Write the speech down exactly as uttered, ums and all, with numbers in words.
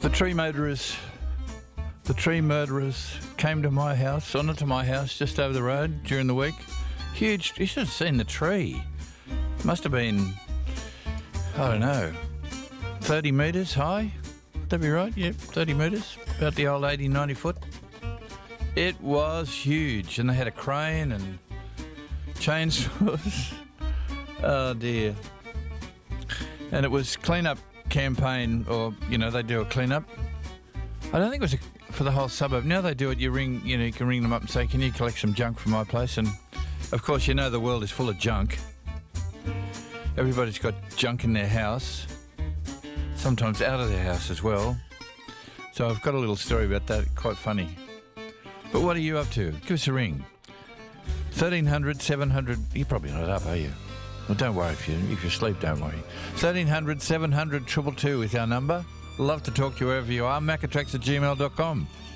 The tree murderers, the tree murderers came to my house, onto my house just over the road during the week. Huge, you should have seen the tree. Must have been, I don't know, thirty metres high. Would that be right? Yep, thirty metres, about the old eighty, ninety foot. It was huge, and they had a crane and chainsaws. Oh dear. And it was clean-up campaign, or, you know, they do a clean-up. I don't think it was a, for the whole suburb. Now they do it, you ring, you know, you can ring them up and say, can you collect some junk from my place? And, of course, you know the world is full of junk. Everybody's got junk in their house, sometimes out of their house as well. So I've got a little story about that, quite funny. But what are you up to? Give us a ring. thirteen hundred, seven hundred, you're probably not up, are you? Well, don't worry if you if you sleep, don't worry. thirteen hundred, seven hundred, two two two is our number. Love to talk to you wherever you are. macatrax at gmail dot com.